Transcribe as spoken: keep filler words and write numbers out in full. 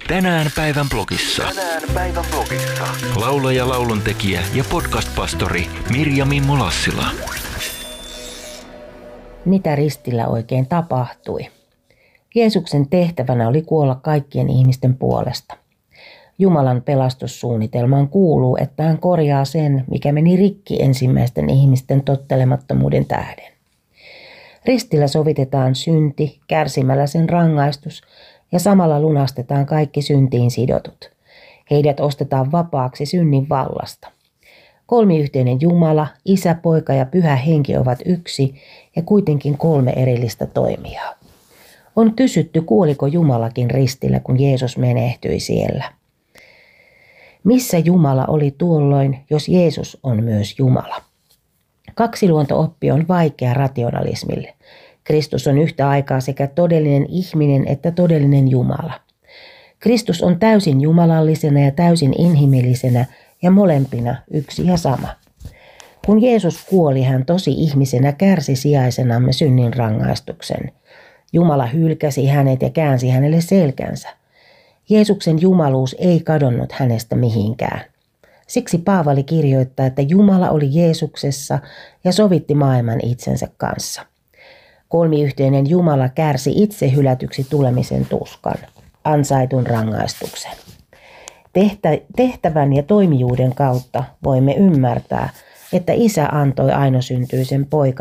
Tänään päivän blogissa. Tänään päivän blogissa. Laulaja, lauluntekijä ja podcast-pastori Mirja-Mimmo Lassila. Mitä ristillä oikein tapahtui? Jeesuksen tehtävänä oli kuolla kaikkien ihmisten puolesta. Jumalan pelastussuunnitelmaan kuuluu, että hän korjaa sen, mikä meni rikki ensimmäisten ihmisten tottelemattomuuden tähden. Ristillä sovitetaan synti, kärsimällä sen rangaistus, ja samalla lunastetaan kaikki syntiin sidotut. Heidät ostetaan vapaaksi synnin vallasta. Kolmiyhteinen Jumala, Isä, Poika ja Pyhä Henki ovat yksi ja kuitenkin kolme erillistä toimijaa. On kysytty, kuoliko Jumalakin ristillä, kun Jeesus menehtyi siellä. Missä Jumala oli tuolloin, jos Jeesus on myös Jumala? Kaksiluonto-oppi on vaikea rationalismille. Kristus on yhtä aikaa sekä todellinen ihminen että todellinen Jumala. Kristus on täysin jumalallisena ja täysin inhimillisenä ja molempina yksi ja sama. Kun Jeesus kuoli, hän tosi ihmisenä kärsi sijaisenamme synnin rangaistuksen. Jumala hylkäsi hänet ja käänsi hänelle selkänsä. Jeesuksen jumaluus ei kadonnut hänestä mihinkään. Siksi Paavali kirjoittaa, että Jumala oli Jeesuksessa ja sovitti maailman itsensä kanssa. Kolmiyhteinen Jumala kärsi itse hylätyksi tulemisen tuskan, ansaitun rangaistuksen. Tehtä, tehtävän ja toimijuuden kautta voimme ymmärtää, että Isä antoi ainoasyntyisen poikansa